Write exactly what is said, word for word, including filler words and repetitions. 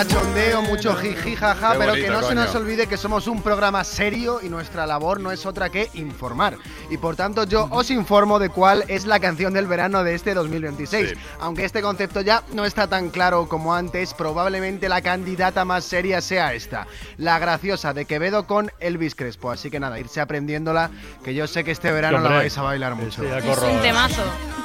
cachondeo, mucho jiji, jaja, Qué pero bonito, que no se coño. nos olvide que somos un programa serio y nuestra labor no es otra que informar. Y por tanto yo os informo de cuál es la canción del verano de este dos mil veintiséis. Sí. Aunque este concepto ya no está tan claro como antes, probablemente la candidata más seria sea esta, la graciosa de Quevedo con Elvis Crespo. Así que nada, irse aprendiéndola, que yo sé que este verano Hombre, la vais a bailar mucho. este ya Es corro. un temazo.